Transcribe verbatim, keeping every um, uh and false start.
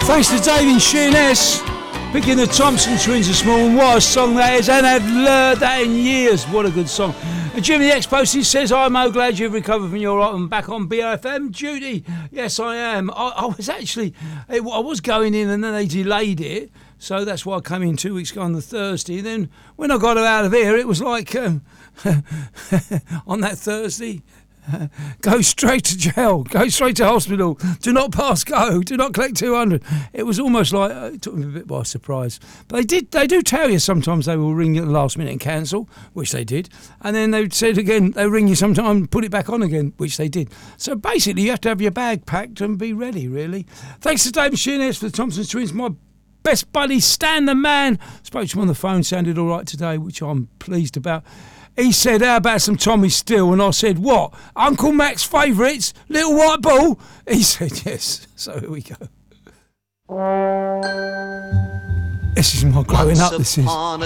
Thanks to David Sheerness picking the Thompson Twins this morning. What a song that is, and I've learned that in years. What a good song. And Jimmy the Ex-Postie says, "I'm Mo, glad you've recovered from your and back on B F M duty." Yes, I am. I, I was actually, I was going in and then they delayed it. So that's why I came in two weeks ago on the Thursday. Then when I got out of here, it was like, um, on that Thursday, Uh, go straight to jail, go straight to hospital, do not pass go, do not collect two hundred. It was almost like, uh, it took me a bit by surprise. But they did, they do tell you sometimes they will ring you at the last minute and cancel, which they did. And then they said again, they ring you sometime and put it back on again, which they did. So basically you have to have your bag packed and be ready, really. Thanks to David Sheerness for the Thompson Twins, my best buddy Stan the man. Spoke to him on the phone, sounded all right today, which I'm pleased about. He said, how about some Tommy Steele? And I said, what? Uncle Mac's favourites? Little White Ball? He said, yes. So here we go. This is my growing up, this is.